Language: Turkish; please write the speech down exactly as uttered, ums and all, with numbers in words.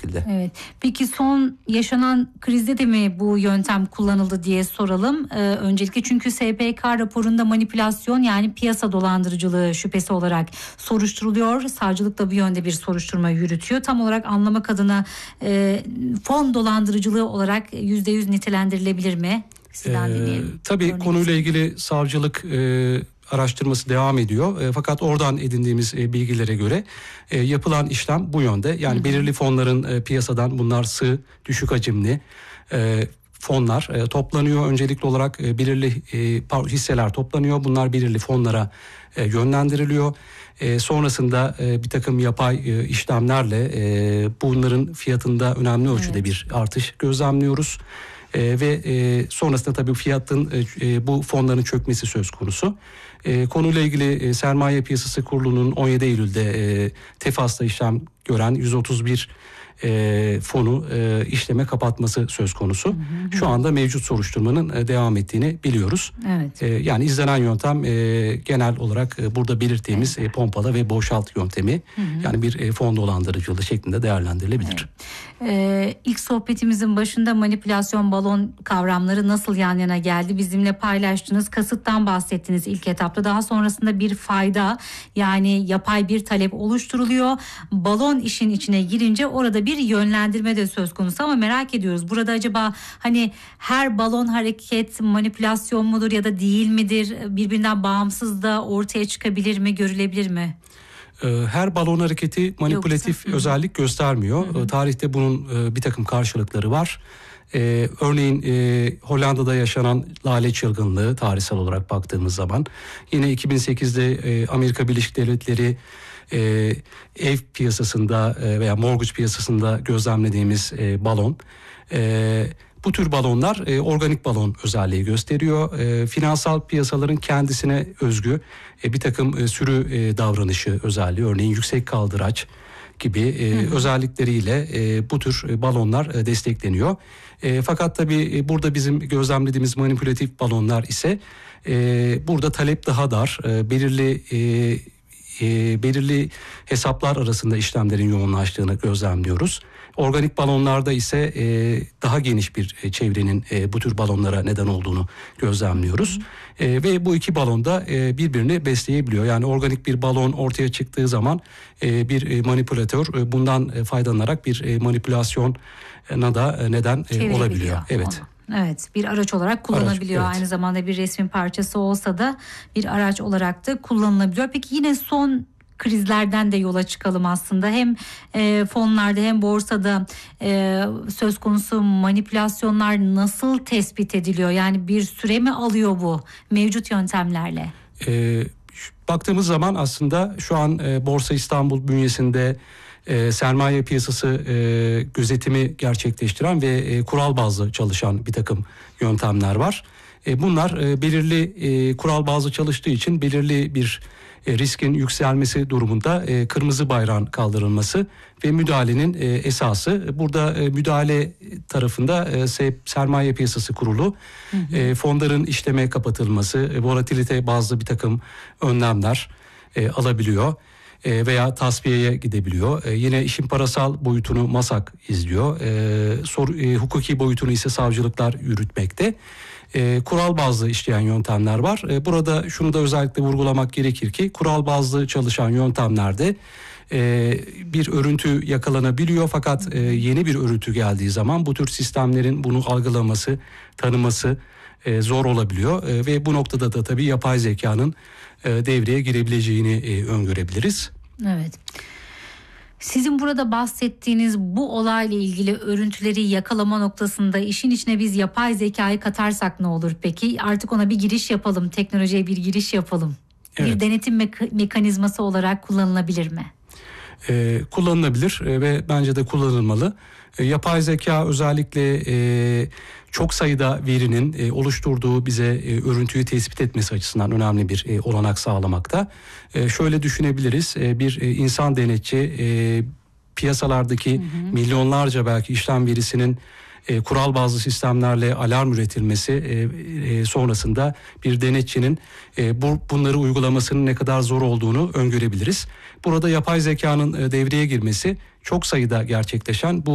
şekilde. Evet. Peki son yaşanan krizde de mi bu yöntem kullanıldı diye soralım. Ee, öncelikle çünkü S P K raporunda manipülasyon yani piyasa dolandırıcılığı şüphesi olarak soruşturuluyor. Savcılık da bu yönde bir soruşturma yürütüyor. Tam olarak anlamak adına e, fon dolandırıcılığı olarak yüzde yüz nitelendirilebilir mi? Sizden ee, tabii konuyla ilgili savcılık e, araştırması devam ediyor. E, fakat oradan edindiğimiz e, bilgilere göre e, yapılan işlem bu yönde. Yani hı hı. belirli fonların e, piyasadan, bunlar sığ, düşük hacimli e, fonlar e, toplanıyor. Öncelikli olarak e, belirli e, hisseler toplanıyor. Bunlar belirli fonlara e, yönlendiriliyor. E, sonrasında e, bir takım yapay e, işlemlerle e, bunların fiyatında önemli ölçüde evet. bir artış gözlemliyoruz. E, ve e, sonrasında tabii fiyatın e, bu fonların çökmesi söz konusu. E, konuyla ilgili e, Sermaye Piyasası Kurulu'nun on yedi Eylül'de e, TEFAS'ta işlem gören yüz otuz bir e, fonu e, işleme kapatması söz konusu. Hı hı. Şu anda mevcut soruşturmanın e, devam ettiğini biliyoruz. Evet. E, yani izlenen yöntem e, genel olarak e, burada belirttiğimiz evet. e, pompala ve boşalt yöntemi. Hı hı. Yani bir e, fon dolandırıcılığı şeklinde değerlendirilebilir. Evet. Ee, ilk sohbetimizin başında manipülasyon, balon kavramları nasıl yan yana geldi? Bizimle paylaştınız. Kasıttan bahsettiniz ilk etapta. Daha sonrasında bir fayda, yani yapay bir talep oluşturuluyor. Balon işin içine girince orada bir yönlendirme de söz konusu, ama merak ediyoruz. Burada acaba hani her balon hareket manipülasyon mudur ya da değil midir? Birbirinden bağımsız da ortaya çıkabilir mi, görülebilir mi? Her balon hareketi manipülatif Yoksa, özellik göstermiyor. Hı hı. Tarihte bunun bir takım karşılıkları var. Ee, örneğin e, Hollanda'da yaşanan lale çılgınlığı tarihsel olarak baktığımız zaman, yine iki bin sekizde e, Amerika Birleşik Devletleri e, ev piyasasında e, veya mortgage piyasasında gözlemlediğimiz e, balon. E, bu tür balonlar e, organik balon özelliği gösteriyor. E, finansal piyasaların kendisine özgü e, bir takım e, sürü e, davranışı özelliği, örneğin yüksek kaldıraç gibi e, hı hı. özellikleriyle e, bu tür e, balonlar e, destekleniyor. E, fakat tabii e, burada bizim gözlemlediğimiz manipülatif balonlar ise e, burada talep daha dar, e, belirli e, e, belirli hesaplar arasında işlemlerin yoğunlaştığını gözlemliyoruz. Organik balonlarda ise e, daha geniş bir e, çevrenin e, bu tür balonlara neden olduğunu gözlemliyoruz. E, ve bu iki balon da e, birbirini besleyebiliyor. Yani organik bir balon ortaya çıktığı zaman e, bir e, manipülatör e, bundan e, faydalanarak bir e, manipülasyona da e, neden e, olabiliyor. Evet. Onu. Evet, bir araç olarak kullanabiliyor. Araç, evet. Aynı zamanda bir resmin parçası olsa da bir araç olarak da kullanılabiliyor. Peki yine son krizlerden de yola çıkalım aslında. Hem e, fonlarda hem borsada e, söz konusu manipülasyonlar nasıl tespit ediliyor? Yani bir süre mi alıyor bu mevcut yöntemlerle? E, baktığımız zaman aslında şu an e, Borsa İstanbul bünyesinde E, sermaye piyasası e, gözetimi gerçekleştiren ve e, kural bazlı çalışan bir takım yöntemler var. E, bunlar e, belirli e, kural bazlı çalıştığı için belirli bir e, riskin yükselmesi durumunda e, kırmızı bayrağın kaldırılması ve müdahalenin e, esası. Burada e, müdahale tarafında e, Sermaye Piyasası Kurulu hı hı. E, fonların işleme kapatılması, e, volatilite bazlı bir takım önlemler e, alabiliyor. Veya tasfiyeye gidebiliyor. Ee, yine işin parasal boyutunu MASAK izliyor. Ee, soru, e, hukuki boyutunu ise savcılıklar yürütmekte. Ee, kural bazlı işleyen yöntemler var. Ee, burada şunu da özellikle vurgulamak gerekir ki kural bazlı çalışan yöntemlerde e, bir örüntü yakalanabiliyor. Fakat e, yeni bir örüntü geldiği zaman bu tür sistemlerin bunu algılaması, tanıması e, zor olabiliyor. E, ve bu noktada da tabii yapay zekanın devreye girebileceğini e, öngörebiliriz. Evet. Sizin burada bahsettiğiniz bu olayla ilgili örüntüleri yakalama noktasında işin içine biz yapay zekayı katarsak ne olur peki? Artık ona bir giriş yapalım, teknolojiye bir giriş yapalım. Evet. Bir denetim me- mekanizması olarak kullanılabilir mi? Ee, kullanılabilir e, ve bence de kullanılmalı. E, yapay zeka özellikle e, çok sayıda verinin e, oluşturduğu bize e, örüntüyü tespit etmesi açısından önemli bir e, olanak sağlamakta. E, şöyle düşünebiliriz, e, bir e, insan denetçi e, piyasalardaki hı hı. milyonlarca belki işlem verisinin E, kural bazlı sistemlerle alarm üretilmesi e, e, sonrasında bir denetçinin e, bu, bunları uygulamasının ne kadar zor olduğunu öngörebiliriz. Burada yapay zekanın e, devreye girmesi çok sayıda gerçekleşen bu